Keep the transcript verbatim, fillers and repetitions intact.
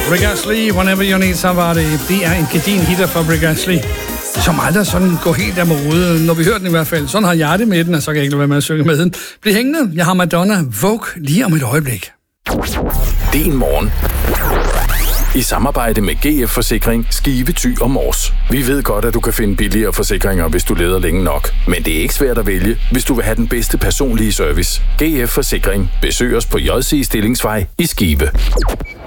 Rick Astley, Whenever You Need Somebody. Det er en gedin hitter for Rick Astley, som aldrig sådan går helt af mode. Når vi hører den i hvert fald. Sådan har jeg det med den, og så kan jeg ikke lade være med at synge med den. Bliv hængende. Jeg har Madonna Vogue lige om et øjeblik. Din morgen. I samarbejde med G F Forsikring, Skive, Thy og Mors. Vi ved godt, at du kan finde billigere forsikringer, hvis du leder længe nok. Men det er ikke svært at vælge, hvis du vil have den bedste personlige service. G F Forsikring. Besøg os på J C Stillingsvej i Skive.